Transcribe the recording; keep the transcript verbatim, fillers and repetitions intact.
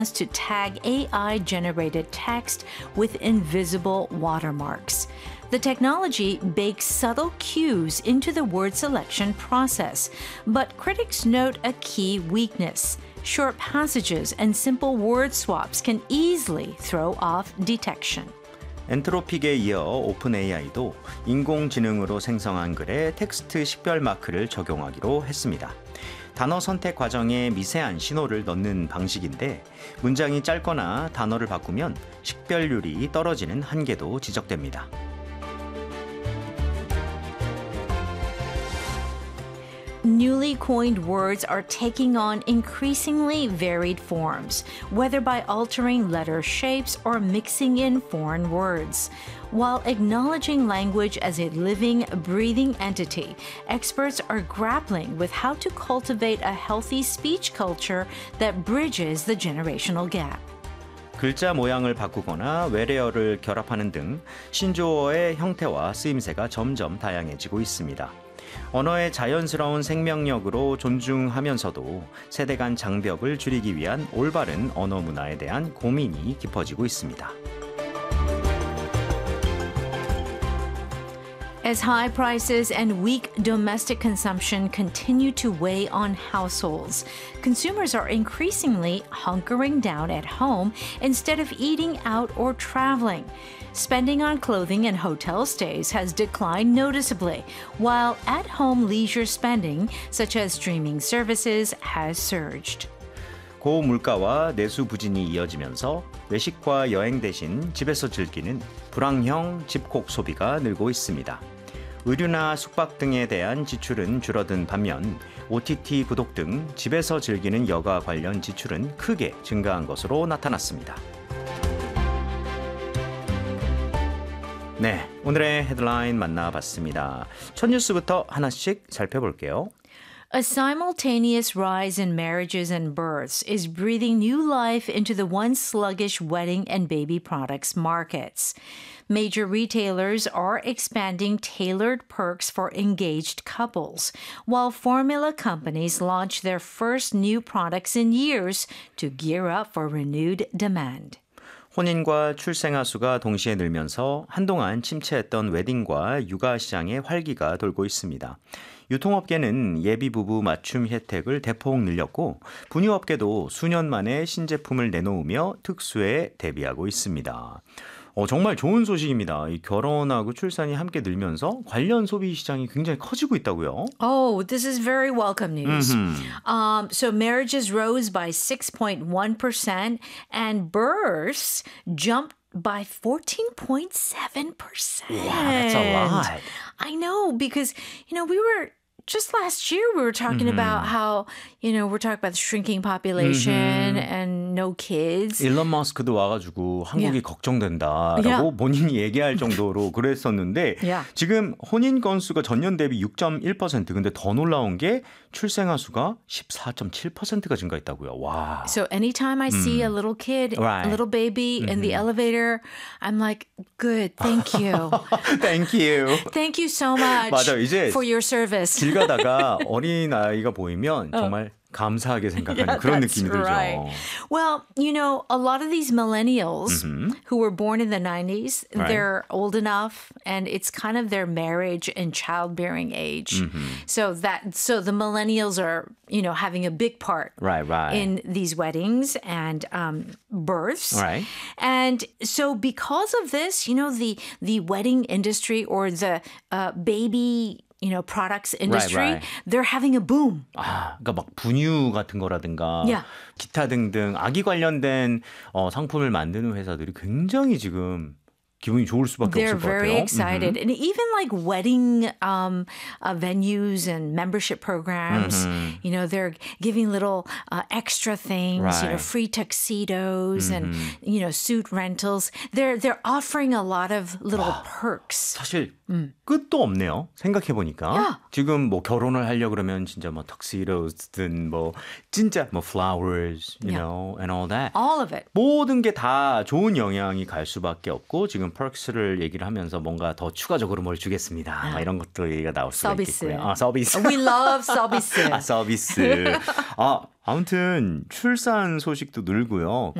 to tag A I-generated text with invisible watermarks. The technology bakes subtle cues into the word selection process, but critics note a key weakness. Short passages and simple word swaps can easily throw off detection. 엔트로픽에 이어 오픈에이아이도 인공지능으로 생성한 글에 텍스트 식별 마크를 적용하기로 했습니다. 단어 선택 과정에 미세한 신호를 넣는 방식인데 문장이 짧거나 단어를 바꾸면 식별률이 떨어지는 한계도 지적됩니다. Newly coined words are taking on increasingly varied forms, whether by altering letter shapes or mixing in foreign words. While acknowledging language as a living, breathing entity, experts are grappling with how to cultivate a healthy speech culture that bridges the generational gap. 글자 모양을 바꾸거나 외래어를 결합하는 등 신조어의 형태와 쓰임새가 점점 다양해지고 있습니다. 언어의 자연스러운 생명력으로 존중하면서도 세대 간 장벽을 줄이기 위한 올바른 언어 문화에 대한 고민이 깊어지고 있습니다. As high prices and weak domestic consumption continue to weigh on households, consumers are increasingly hunkering down at home instead of eating out or traveling. Spending on clothing and hotel stays has declined noticeably, while at-home leisure spending, such as streaming services, has surged. 고물가와 내수 부진이 이어지면서 외식과 여행 대신 집에서 즐기는 불황형 집콕 소비가 늘고 있습니다. 의류나 숙박 등에 대한 지출은 줄어든 반면 오티티 구독 등 집에서 즐기는 여가 관련 지출은 크게 증가한 것으로 나타났습니다. 네, 오늘의 헤드라인 만나봤습니다. 첫 뉴스부터 하나씩 살펴볼게요. A simultaneous rise in marriages and births is breathing new life into the once sluggish wedding and baby products markets. Major retailers are expanding tailored perks for engaged couples, while formula companies launch their first new products in years to gear up for renewed demand. 혼인과 출생아 수가 동시에 늘면서 한동안 침체했던 웨딩과 육아 시장의 활기가 돌고 있습니다. 유통업계는 예비부부 맞춤 혜택을 대폭 늘렸고 분유업계도 수년 만에 신제품을 내놓으며 특수에 대비하고 있습니다. 어, 정말 좋은 소식입니다. 이 결혼하고 출산이 함께 늘면서 관련 소비 시장이 굉장히 커지고 있다고요. Oh, this is very welcome news. Mm-hmm. Um, so marriages rose by six point one percent and births jumped by fourteen point seven percent. Wow, that's a lot. I know, because, you know, we were just last year we were talking Mm-hmm. about how, you know, we're talking about the shrinking population Mm-hmm. and no kids. 일론 머스크도 와가지고 한국이 Yeah. 걱정된다라고 Yeah. 본인이 얘기할 정도로 그랬었는데 Yeah. 지금 혼인 건수가 전년 대비 육 점 일 퍼센트 근데 더 놀라운 게 출생아 수가 십사 점 칠 퍼센트가 증가했다고요. 와. So anytime I see a little kid, Right. a little baby in the elevator, I'm like, good, thank you. Thank you. Thank you so much 맞아, 이제 for your service. 길 가다가 어린 아이가 보이면 정말 감사하게 생각하는 Yeah, 그런 that's 느낌이 들죠. right. Well, you know, a lot of these millennials Mm-hmm. who were born in the nineties, Right. they're old enough and it's kind of their marriage and childbearing age. Mm-hmm. So that so the millennials are, you know, having a big part Right, right. in these weddings and um, births. Right. And so because of this, you know, the the wedding industry or the uh, baby you know, products industry, right. they're having a boom. 아, 그러니까 막 분유 같은 거라든가 Yeah. 기타 등등 아기 관련된 어, 상품을 만드는 회사들이 굉장히 지금 기분이 좋을 수밖에 They're 없을 것 very 같아요. excited. And even like wedding um, uh, venues and membership programs, you know, they're giving little uh, extra things, you know, Right. free tuxedos and, you know, suit rentals. They're, they're offering a lot of little perks. 사실 음. 끝도 없네요. 생각해 보니까 Yeah. 지금 뭐 결혼을 하려 그러면 진짜 뭐 tuxedos든 뭐 진짜 뭐 flowers, you Yeah. know, and all that. All of it. 모든 게 다 좋은 영향이 갈 수밖에 없고 지금 perks를 얘기를 하면서 뭔가 더 추가적으로 뭘 주겠습니다. 막 이런 것도 얘기가 나올 수가 서비스. 있겠고요. 아, 서비스. We love 서비스. 아, 서비스. 아, 아무튼 출산 소식도 늘고요.